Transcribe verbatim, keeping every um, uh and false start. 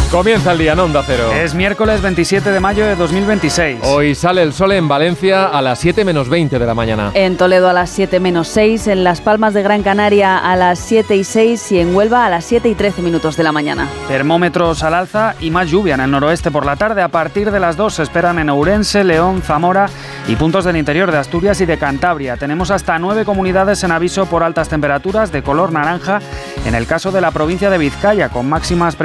Comienza el día en Onda Cero. Es miércoles veintisiete de mayo de dos mil veintiséis. Hoy sale el sol en Valencia a las siete menos veinte de la mañana. En Toledo a las siete menos seis, en Las Palmas de Gran Canaria a las siete y seis y en Huelva a las siete y trece minutos de la mañana. Termómetros al alza y más lluvia en el noroeste por la tarde. A partir de las dos se esperan en Ourense, León, Zamora y puntos del interior de Asturias y de Cantabria. Tenemos hasta nueve comunidades en aviso por altas temperaturas de color naranja en el caso de la provincia de Vizcaya, con máximas